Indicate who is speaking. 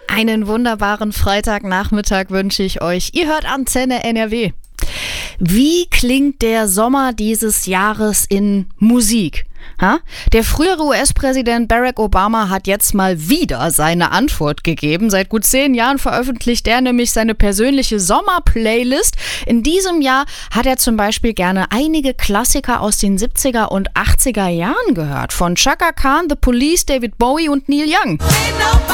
Speaker 1: Einen wunderbaren Freitagnachmittag wünsche ich euch. Ihr hört Antenne NRW. Wie klingt der Sommer dieses Jahres in Musik? Der frühere US-Präsident Barack Obama hat jetzt mal wieder seine Antwort gegeben. Seit gut 10 Jahren veröffentlicht er nämlich seine persönliche Sommer-Playlist. In diesem Jahr hat er zum Beispiel gerne einige Klassiker aus den 70er und 80er Jahren gehört. Von Chaka Khan, The Police, David Bowie und Neil Young.